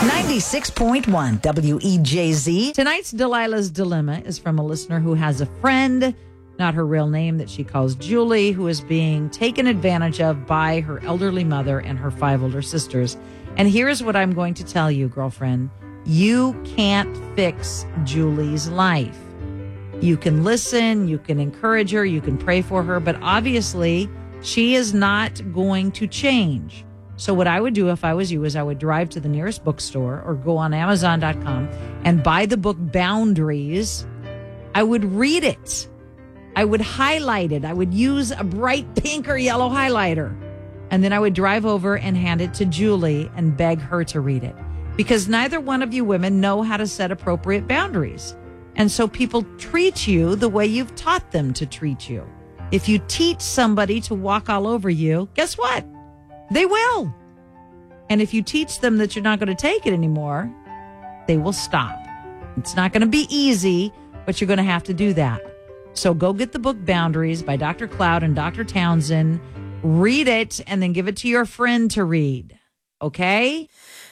96.1 WEJZ. Tonight's Delilah's Dilemma is from a listener who has a friend, not her real name, that she calls Julie, who is being taken advantage of by her elderly mother and her 5 older sisters. And here's what I'm going to tell you, girlfriend. You can't fix Julie's life. You can listen, you can encourage her, you can pray for her, but obviously she is not going to change. So what I would do if I was you is I would drive to the nearest bookstore or go on Amazon.com and buy the book Boundaries. I would read it. I would highlight it. I would use a bright pink or yellow highlighter. And then I would drive over and hand it to Julie and beg her to read it. Because neither one of you women know how to set appropriate boundaries. And so people treat you the way you've taught them to treat you. If you teach somebody to walk all over you, guess what? They will. And if you teach them that you're not going to take it anymore, they will stop. It's not going to be easy, but you're going to have to do that. So go get the book Boundaries by Dr. Cloud and Dr. Townsend. Read it and then give it to your friend to read. Okay?